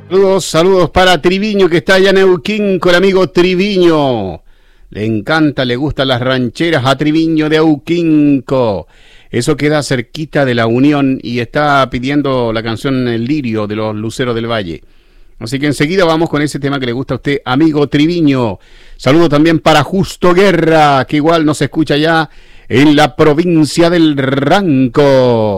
Saludos para Triviño, que está allá en Euquén, con el amigo Triviño. Le encanta, le gustan las rancheras a Triviño de Euquinco. Eso queda cerquita de la Unión y está pidiendo la canción El Lirio de los Luceros del Valle. Así que enseguida vamos con ese tema que le gusta a usted, amigo Triviño. Saludo también para Justo Guerra, que igual nos escucha ya en la provincia del Ranco.